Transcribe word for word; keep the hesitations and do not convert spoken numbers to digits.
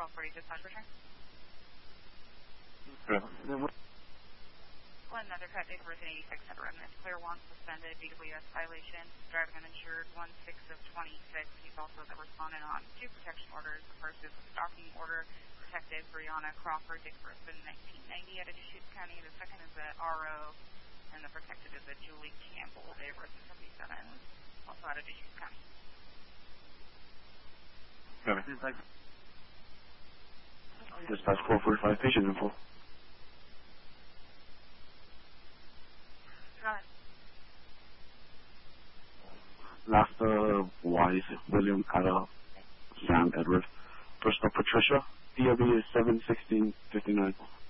twelve forty dispatch return. Okay. One Nethercutt, date of birth in eighty-six, had remnant, clear one, suspended, B W S violation, driving uninsured, one six of twenty-six. He's also the respondent on two protection orders. The first is a stalking order, Detective Brianna Crawford, date of birth in nineteen ninety at Deschutes County. The second is the R O, and the protected is a Julie Campbell, date of birth in seventy-seven, also out of Deschutes County. Okay. Dispatch four forty-five, patient info. Last uh, Wise, William Ada, Sam Edward. First up, Patricia. D O B is seven sixteen fifty-nine.